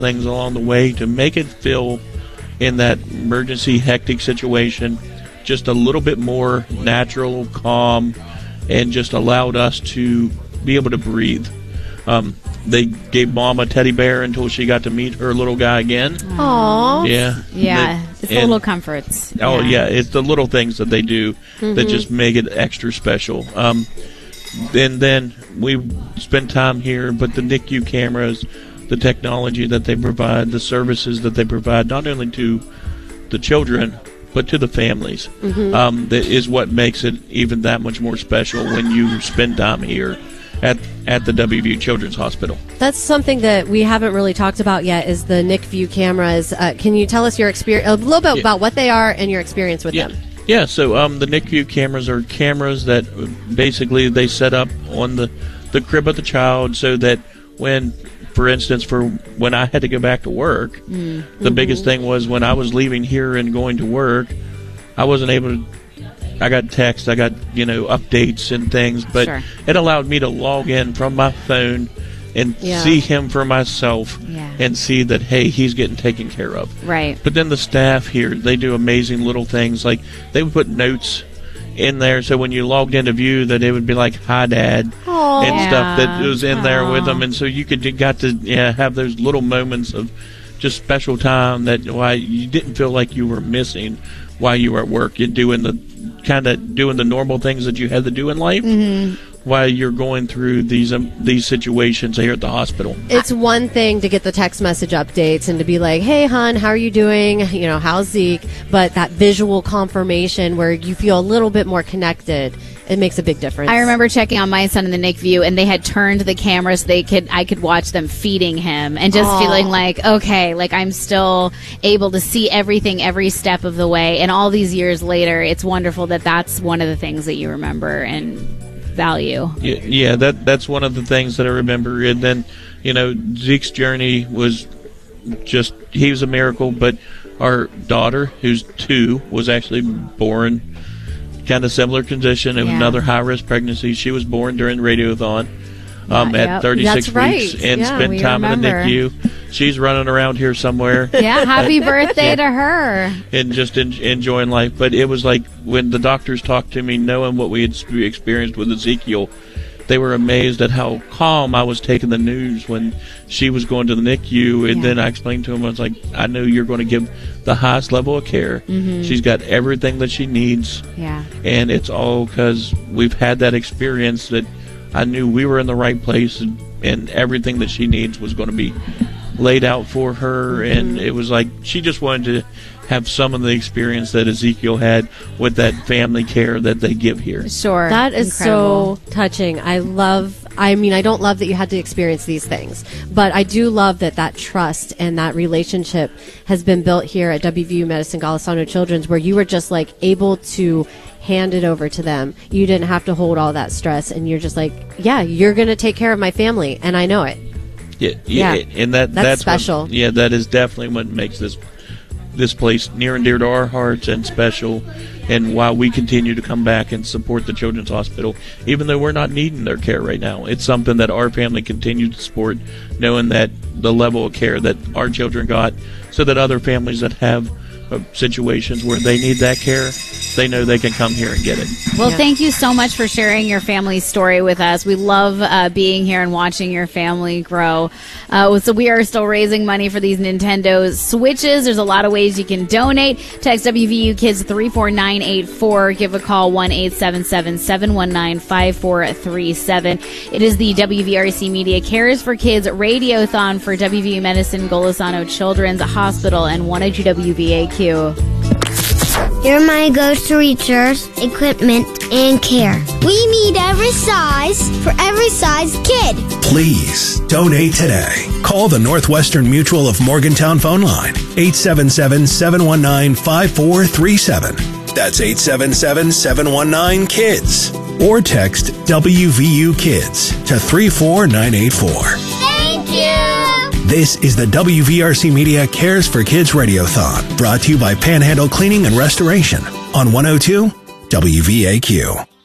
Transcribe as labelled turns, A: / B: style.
A: things along the way to make it feel in that emergency hectic situation just a little bit more natural, calm, and just allowed us to be able to breathe. They gave Mom a teddy bear until she got to meet her little guy again.
B: It's the little comforts.
A: It's the little things that they do that just make it extra special. And then we spend time here, but the NICU cameras, the technology that they provide, the services that they provide, not only to the children, but to the families, that is what makes it even that much more special when you spend time here at the WVU Children's Hospital.
C: That's something that we haven't really talked about yet, is the NICView cameras. Can you tell us your experience, a little bit about what they are and your experience with them?
A: Yeah, so the NICView cameras are cameras that basically they set up on the crib of the child so that when, for instance, when I had to go back to work, the biggest thing was when I was leaving here and going to work, I wasn't able to. I got texts, I got updates and things, but it allowed me to log in from my phone and see him for myself and see that, hey, he's getting taken care of.
B: Right.
A: But then the staff here, they do amazing little things. Like they would put notes in there so when you logged into View that it would be like, hi, Dad, and stuff that was in there with them. And so you got to have those little moments of just special time that why you didn't feel like you were missing while you were at work. You're doing the normal things that you had to do in life while you're going through these situations here at the hospital.
C: It's one thing to get the text message updates and to be like, hey, hon, how are you doing? How's Zeke? But that visual confirmation where you feel a little bit more connected, it makes a big difference.
B: I remember checking on my son in the NICView, and they had turned the cameras. I could watch them feeding him, and just feeling like, okay, like I'm still able to see everything every step of the way. And all these years later, it's wonderful that that's one of the things that you remember and value.
A: Yeah, that's one of the things that I remember. And then, Zeke's journey was he was a miracle. But our daughter, who's 2, was actually born kind of similar condition of another high-risk pregnancy. She was born during Radiothon at 36 weeks and spent time in the NICU. She's running around here somewhere.
B: Yeah, happy birthday to her.
A: And just enjoying life. But it was like when the doctors talked to me, knowing what we had experienced with Ezekiel, they were amazed at how calm I was taking the news when she was going to the NICU. And then I explained to them, I was like, I know you're going to give the highest level of care. She's got everything that she needs.
B: Yeah.
A: And it's all because we've had that experience that I knew we were in the right place and everything that she needs was going to be laid out for her. And it was like she just wanted to have some of the experience that Ezekiel had with that family care that they give here.
B: Sure.
C: That is so touching. I don't love that you had to experience these things, but I do love that trust and that relationship has been built here at WVU Medicine Golisano Children's, where you were just like able to hand it over to them. You didn't have to hold all that stress, and you're just like, you're going to take care of my family, and I know it.
A: Yeah. And that's
C: special.
A: That is definitely what makes this place near and dear to our hearts and special, and why we continue to come back and support the Children's Hospital, even though we're not needing their care right now. It's something that our family continues to support, knowing that the level of care that our children got, so that other families that have situations where they need that care, they know they can come here and get it.
B: Well, thank you so much for sharing your family's story with us. We love being here and watching your family grow. So we are still raising money for these Nintendo Switches. There's a lot of ways you can donate. Text WVU Kids 34984. Give a call 1-877-719-5437. It is the WVRC Media Cares for Kids Radiothon for WVU Medicine Golisano Children's Hospital and 102 WVAQ.
D: You're my go-to research, equipment, and care. We need every size for every size kid.
E: Please donate today. Call the Northwestern Mutual of Morgantown phone line, 877-719-5437. That's 877-719-KIDS. Or text WVU Kids to 34984.
D: Thank you.
E: This is the WVRC Media Cares for Kids Radiothon, brought to you by Panhandle Cleaning and Restoration on 102 WVAQ.